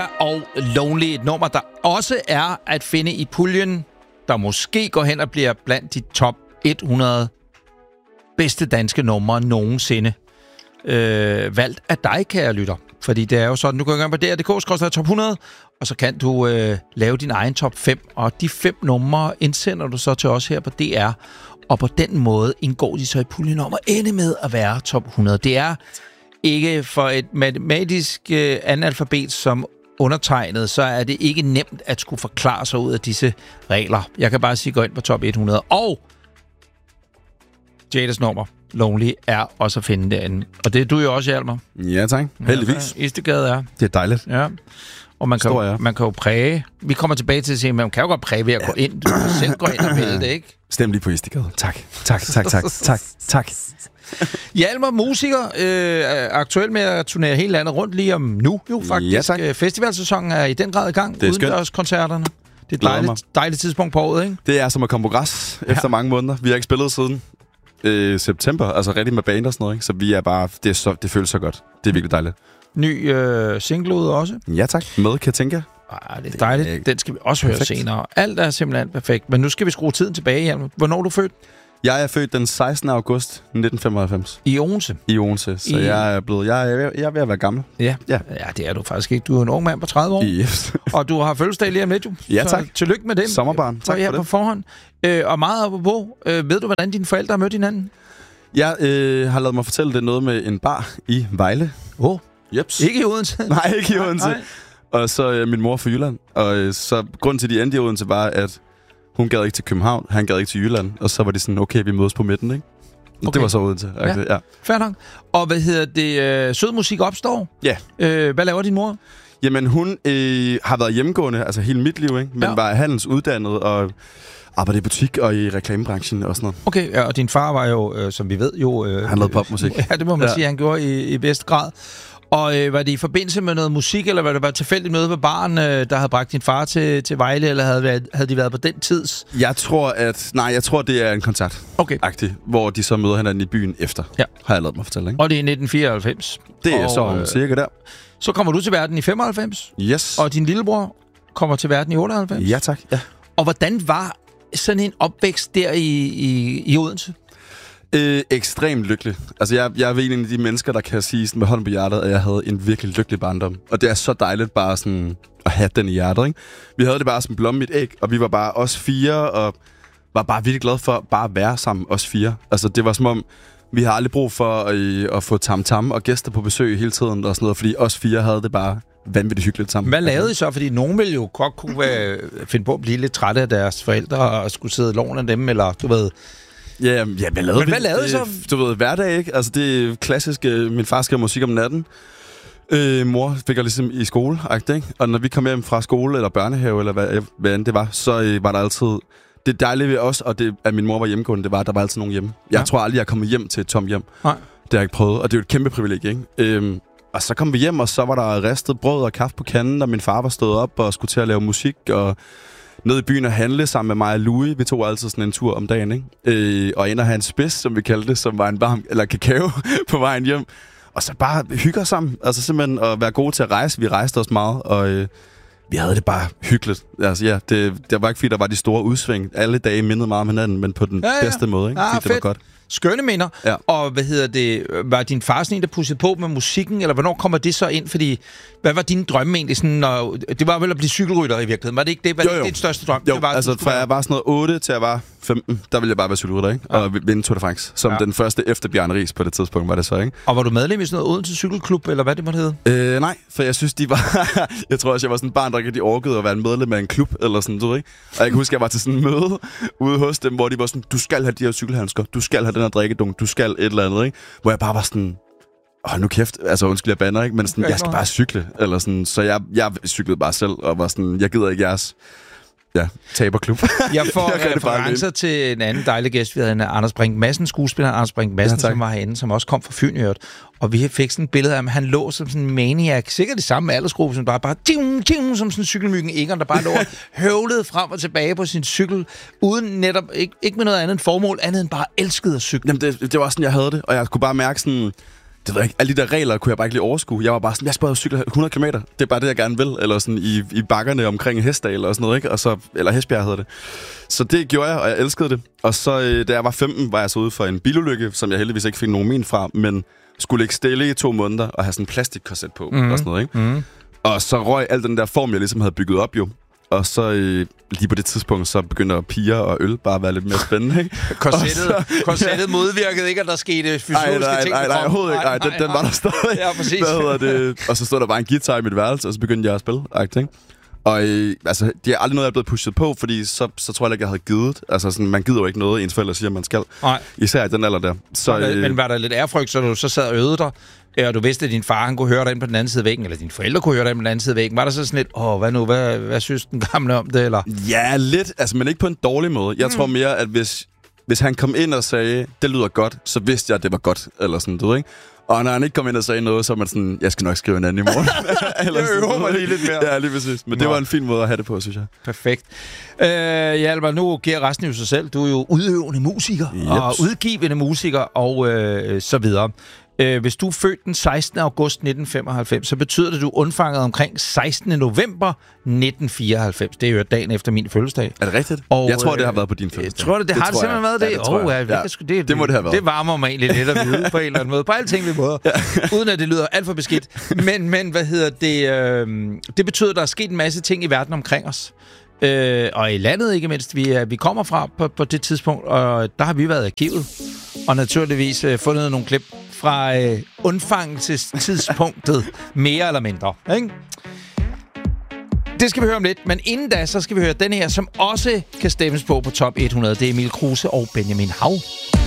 Og Lonely, et nummer, der også er at finde i puljen, der måske går hen og bliver blandt de top 100 bedste danske numre nogensinde. Valgt af dig, kære lytter. Fordi det er jo sådan, du kan gå ind på DR.dk/top 100, og så kan du lave din egen top 5. Og de 5 numre indsender du så til os her på DR. Og på den måde indgår de så i puljen om at ende med at være top 100. Det er ikke for et matematisk analfabet som undertegnet, så er det ikke nemt at skulle forklare sig ud af disse regler. Jeg kan bare sige, gå ind på top 100. Og Jadas nummer, Lonely, er også at finde derinde. Og det er du jo også, Hjalmar. Ja, tak. Heldigvis. Istegade er. Det er dejligt. Ja. Og man kan jo præge. Vi kommer tilbage til at sige, man kan jo godt præge ved at gå ind. Du kan selv gå ind og vælge det, ikke? Stem lige på Istegade. Tak. Hjalmar, musiker, aktuel med at turnere hele landet rundt lige om nu, jo faktisk. Ja, festivalsæsonen er i den grad i gang. Det er udendørskoncerterne. Det er et dejligt tidspunkt på året, ikke? Det er som at komme på græs efter mange måneder. Vi har ikke spillet siden september, altså rigtig med band og sådan noget, ikke? Så vi er bare, det føles så godt. Det er virkelig dejligt. Ny single ud også. Ja tak, med Katinka. Det er dejligt. Den skal vi også høre senere. Alt er simpelthen perfekt. Men nu skal vi skrue tiden tilbage, Hjalmar. Hvornår er du født? Jeg er født den 16. august 1995. I Odense? I Odense. Så jeg er ved at være gammel. Ja, det er du faktisk ikke. Du er en ung mand på 30 år. Yes. Og du har fødselsdag lige om lidt, jo. Ja, tak. Så tillykke med den. Sommerbarn. Tak for det. På forhånd. Og meget oppe på. Ved du, hvordan dine forældre har mødt hinanden? Jeg har lavet mig fortælle det noget med en bar i Vejle. Jeps. Ikke i Odense? Nej, ikke i Odense. Nej. Og så min mor fra Jylland. Og så grunden til, de endte i Odense, var, at hun gad ikke til København, han gad ikke til Jylland. Og så var det sådan, okay, vi mødes på midten, ikke? Okay. Det var så Odense. Ja. Fair nok. Og sød musik opstår? Ja. Hvad laver din mor? Jamen, hun har været hjemmegående, altså hele mit liv, ikke? Men var handelsuddannet og arbejdede i butik og i reklamebranchen og sådan noget. Okay, og din far var jo, som vi ved, han lavede popmusik. Ja, det må man sige, han gjorde i bedst grad. Og var det i forbindelse med noget musik, eller var det bare tilfældigt møde med baren, der havde bragt din far til Vejle, eller havde de været på den tids? Jeg tror, det er en koncert. Okay. Hvor de så møder hinanden i byen efter, har jeg lavet mig fortælle, ikke? Og det er 1994. Det er så cirka der. Så kommer du til verden i 95. Yes. Og din lillebror kommer til verden i 98. Ja, tak. Ja. Og hvordan var sådan en opvækst der i Odense? Ekstremt lykkelig. Altså, jeg er en af de mennesker, der kan sige sådan med hånden på hjertet, at jeg havde en virkelig lykkelig barndom. Og det er så dejligt bare sådan at have den i hjertet, ikke? Vi havde det bare som blomme i et æg, og vi var bare os 4, og var bare virkelig glade for bare at være sammen, os 4. Altså, det var som om, vi har aldrig brug for at få tam-tam og gæster på besøg hele tiden og sådan noget, fordi os 4 havde det bare vanvittigt hyggeligt sammen. Hvad lavede I så? Fordi nogen ville jo godt kunne finde på at blive lidt trætte af deres forældre og skulle sidde loven af dem, eller du ved... Ja, hvad lavede I så? Du ved, hverdag, ikke? Altså, det er klassisk, min far skrev musik om natten. Mor fik jeg ligesom i skole, ikke? Og når vi kom hjem fra skole eller børnehave, eller hvad end det var, så var der altid... Det dejlige ved os, og det, at min mor var hjemmegående, det var, at der var altid nogen hjemme. Jeg tror aldrig, jeg er kommet hjem til et tomt hjem. Nej. Det har jeg ikke prøvet, og det er jo et kæmpe privilegie, ikke? Og så kom vi hjem, og så var der ristet brød og kaffe på kanden, og min far var stået op og skulle til at lave musik, og ned i byen og handle sammen med mig og Louis. Vi tog altid sådan en tur om dagen, ikke? Og ind og have en spids, som vi kaldte det, som var en varm, eller kakao på vejen hjem. Og så bare hygge os sammen. Altså simpelthen at være gode til at rejse. Vi rejste os meget, og vi havde det bare hyggeligt. Altså ja, det var ikke fordi, der var de store udsving. Alle dage mindede meget om hinanden, men på den bedste måde, ikke? Fordi det var godt. Skønne minder. Ja. Og var din far sådan en, der pudsede på med musikken, eller hvornår kommer det så ind? Fordi, hvad var dine drømme egentlig? Sådan, det var vel at blive cykelrytter i virkeligheden. Var det ikke det? Var det ikke din største drøm? Jo, det var, altså fra jeg var sådan noget 8 til jeg var 15, der ville jeg bare være cykelrytter, ikke? Ja. Og vinde Tour de France, som den første efter Bjarne Riis på det tidspunkt var det så, ikke? Og var du medlem i sådan noget Odense Cykelklub, eller hvad det måtte hedde? Nej, for jeg synes, de var... jeg tror også, jeg var sådan en barn, der ikke de orkede at være en medlem af en klub, eller sådan, du ikke? Og jeg kan huske, jeg var til sådan en møde ude hos dem, hvor de var sådan, du skal have de her cykelhandsker, du skal have den her drikkedunk, du skal et eller andet, ikke? Hvor jeg bare var sådan... nu kæft, altså undskyld, jeg bander, ikke? Men sådan, jeg skal bare cykle, eller sådan. Så jeg cyklede bare selv, og var sådan, jeg gider ikke jeres taberklub. Jeg får referencer til en anden dejlig gæst, vi havde, Anders Brink Madsen, skuespiller Anders Brink Madsen, som var herinde, som også kom fra Fyn, hørt. Og vi fik sådan et billede af ham, han lå som sådan en maniac, sikkert det samme aldersgruppe, som bare som sådan en cykelmyggen Egon, der bare lå høvlede frem og tilbage på sin cykel, uden netop, ikke med noget andet formål, andet end bare elskede at cykle. Jamen, det var sådan, jeg havde det, og jeg kunne bare mærke sådan... det ved jeg ikke, alle de der regler kunne jeg bare ikke lige overskue. Jeg var bare sådan, jeg skal bare cykle 100 km. Det er bare det, jeg gerne vil. Eller sådan i bakkerne omkring Hestdal og sådan noget, ikke? Og så, eller Hesbjerg hedder det. Så det gjorde jeg, og jeg elskede det. Og så, da jeg var 15, var jeg så ude for en bilulykke, som jeg heldigvis ikke fik nogen men fra, men skulle ligge stille i 2 måneder og have sådan en plastikkorset på og sådan noget, ikke? Og så røg al den der form, jeg ligesom havde bygget op jo. Og så lige på det tidspunkt, så begynder piger og øl bare at være lidt mere spændende, ikke? Korsettet modvirkede ikke, at der skete fysiologiske ting. Nej, overhovedet ikke. Nej, den var der stadig. Ja, præcis. Og så stod der bare en guitar i mit værelse, og så begyndte jeg at spille, ikke? Og altså, det er aldrig noget, jeg er blevet pushet på, fordi så tror jeg ikke, jeg havde givet. Altså, sådan, man gider jo ikke noget, ens forældre siger, man skal. Nej. Især i den alder der. Så, men var der lidt ærfrygt, så du så sad og øvede dig, og du vidste, at din far han kunne høre dig ind på den anden side af væggen, eller dine forældre kunne høre dig ind på den anden side af væggen. Var der så sådan lidt, hvad nu, hvad synes den gamle om det, eller? Ja, lidt. Altså, men ikke på en dårlig måde. Jeg tror mere, at hvis han kom ind og sagde, det lyder godt, så vidste jeg, at det var godt, eller sådan, du ved, ikke? Og når han ikke kom ind og sagde noget, så var man sådan, jeg skal nok skrive en anden i morgen. Jeg øver mig lige lidt mere. Ja, lige præcis. Men det var en fin måde at have det på, synes jeg. Perfekt. Hjalmar, nu giver resten jo sig selv. Du er jo udøvende musiker, og udgivende musiker, og så videre. Hvis du er født den 16. august 1995, så betyder det, at du er undfanget omkring 16. november 1994. Det er jo dagen efter min fødselsdag. Er det rigtigt? Og, jeg tror, det har været på din fødselsdag. Tror du, det har det simpelthen været det? Det må det have været. Det varmer mig egentlig lidt at vide på en eller anden måde. På alle tænkelige måder. Uden at det lyder alt for beskidt. Men hvad hedder det? Det betyder, at der er sket en masse ting i verden omkring os. Og i landet ikke mindst, vi kommer fra på det tidspunkt, og der har vi været i arkivet. Og naturligvis fundet nogle klip fra undfangelsestidspunktet, mere eller mindre. Ikke? Det skal vi høre om lidt, men inden da, så skal vi høre den her, som også kan stemmes på top 100. Det er Emil Kruse og Benjamin Hav.